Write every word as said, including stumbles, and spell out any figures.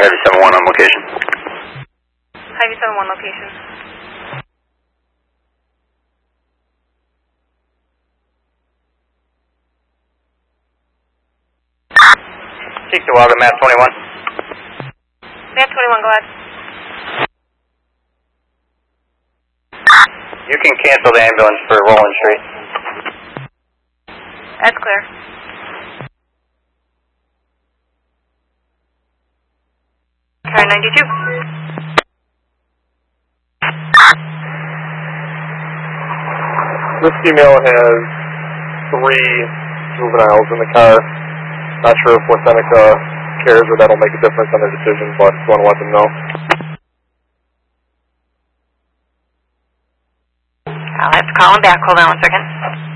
Heavy seven one on location. Heavy seven one location. six to Wilder, map twenty-one. Map twenty-one, go ahead. You can cancel the ambulance for Roland Street. That's clear. Car ninety-two. This female has three juveniles in the car. Not sure if West Seneca cares or that'll make a difference on their decision, but just want to let them know. I'll have to call him back. Hold on one second.